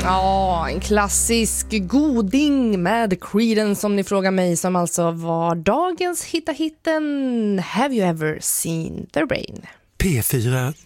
Ja, en klassisk goding med Creedence om ni frågar mig, som alltså var dagens hitta-hitten Have You Ever Seen the Rain? P4